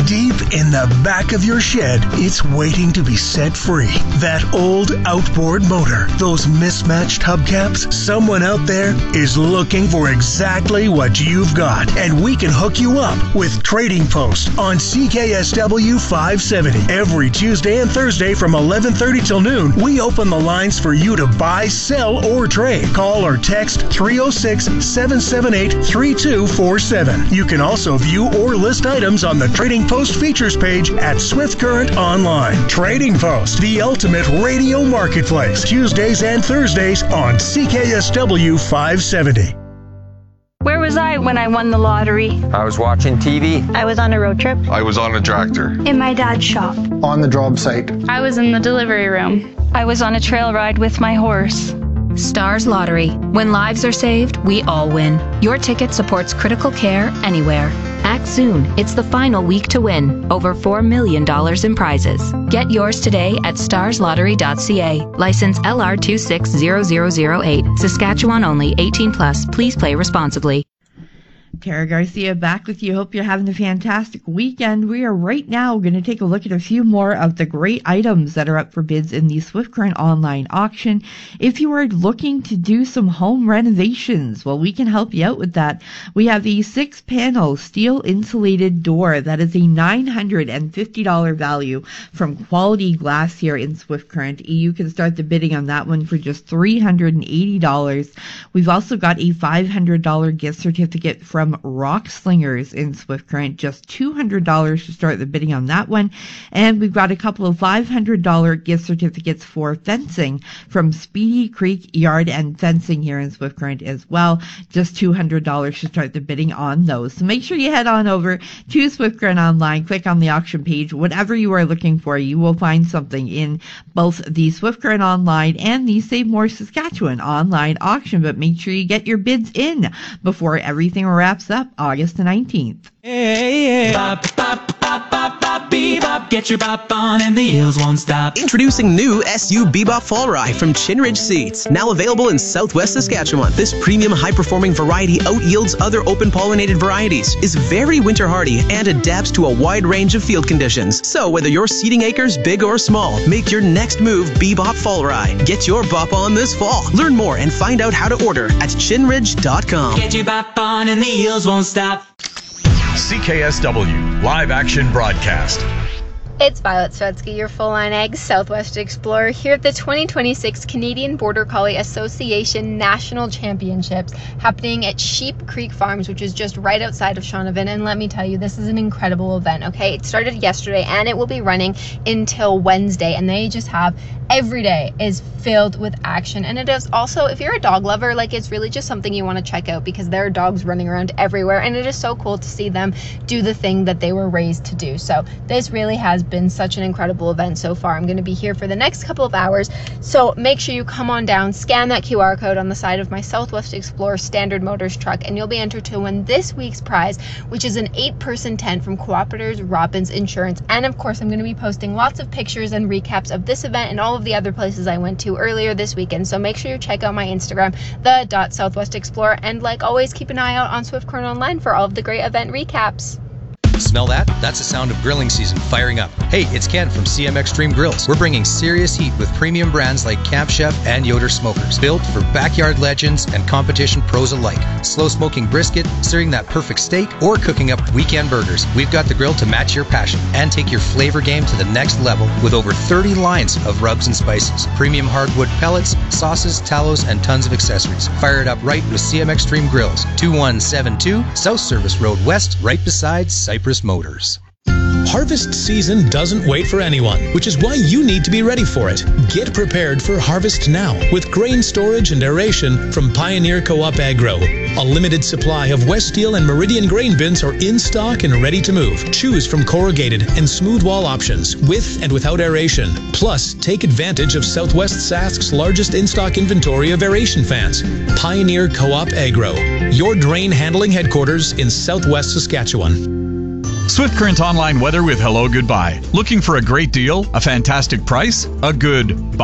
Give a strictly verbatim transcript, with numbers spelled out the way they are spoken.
Deep in the back of your shed, it's waiting to be set free. That old outboard motor, those mismatched hubcaps, someone out there is looking for exactly what you've got. And we can hook you up with Trading Post on C K S W five seventy. Every Tuesday and Thursday from eleven thirty till noon, we open the lines for you to buy, sell, or trade. Call or text three oh six, seven seven eight, three two four seven. You can also view or list items on the Trading Post features page at Swift Current Online. Trading Post, the ultimate radio marketplace. Tuesdays and Thursdays on C K S W five seventy. Where was I when I won the lottery? I was watching T V. I was on a road trip. I was on a tractor. In my dad's shop. On the job site. I was in the delivery room. I was on a trail ride with my horse. Stars Lottery. When lives are saved, we all win. Your ticket supports critical care anywhere. Act soon. It's the final week to win. Over four million dollars in prizes. Get yours today at stars lottery dot c a. License L R two six zero zero zero eight. Saskatchewan only. eighteen plus. Please play responsibly. Tara Garcia back with you. Hope you're having a fantastic weekend. We are right now going to take a look at a few more of the great items that are up for bids in the Swift Current online auction. If you are looking to do some home renovations, well, we can help you out with that. We have a six panel steel insulated door that is a nine hundred fifty dollars value from Quality Glass here in Swift Current. You can start the bidding on that one for just three hundred eighty dollars. We've also got a five hundred dollars gift certificate from Rock Slingers in Swift Current, just two hundred dollars to start the bidding on that one. And we've got a couple of five hundred dollars gift certificates for fencing from Speedy Creek Yard and Fencing here in Swift Current as well, just two hundred dollars to start the bidding on those. So make sure you head on over to Swift Current Online, click on the auction page. Whatever you are looking for, you will find something in both the Swift Current Online and the Save More Saskatchewan online auction. But make sure you get your bids in before everything wraps up August the nineteenth. Hey, hey. Bop, bop, bop, bop, bop, bebop. Get your bop on and the heels won't stop. Introducing new S U Bebop Fall Rye from Chinridge Seeds. Now available in Southwest Saskatchewan. This premium high-performing variety out-yields other open-pollinated varieties, is very winter hardy, and adapts to a wide range of field conditions. So whether you're seeding acres big or small, make your next move Bebop Fall Rye. Get your bop on this fall. Learn more and find out how to order at chinridge dot com. Get your bop on and the heels won't stop. C K S W live action broadcast. It's Violet Svetsky, your full-line ag Southwest Explorer, here at the twenty twenty-six Canadian Border Collie Association National Championships happening at Sheep Creek Farms, which is just right outside of Shaunavon. And let me tell you, this is an incredible event, okay? It started yesterday and it will be running until Wednesday, and they just have every day is filled with action. And it is also, if you're a dog lover, like, it's really just something you want to check out because there are dogs running around everywhere, and it is so cool to see them do the thing that they were raised to do. So this really has been such an incredible event so far. I'm going to be here for the next couple of hours, so make sure you come on down, scan that Q R code on the side of my Southwest Explorer Standard Motors truck, and you'll be entered to win this week's prize, which is an eight-person tent from Cooperators Robbins Insurance. And of course, I'm going to be posting lots of pictures and recaps of this event and all of the other places I went to earlier this weekend, so make sure you check out my Instagram, the dot Southwest Explorer, and like always, keep an eye out on Swift Current Online for all of the great event recaps. Smell that? That's the sound of grilling season firing up. Hey, it's Ken from C M Extreme Grills. We're bringing serious heat with premium brands like Camp Chef and Yoder Smokers, built for backyard legends and competition pros alike. Slow smoking brisket, searing that perfect steak, or cooking up weekend burgers. We've got the grill to match your passion and take your flavor game to the next level with over thirty lines of rubs and spices, premium hardwood pellets, sauces, tallows, and tons of accessories. Fire it up right with C M Extreme Grills, two one seven two South Service Road West, right beside Cypress Motors. Harvest season doesn't wait for anyone, which is why you need to be ready for it. Get prepared for harvest now with grain storage and aeration from Pioneer Co-op Agro. A limited supply of West Steel and Meridian grain bins are in stock and ready to move. Choose from corrugated and smooth wall options with and without aeration. Plus, take advantage of Southwest Sask's largest in-stock inventory of aeration fans. Pioneer Co-op Agro, your drain handling headquarters in Southwest Saskatchewan. Swift Current Online weather with Hello Goodbye. Looking for a great deal, a fantastic price, a good buy?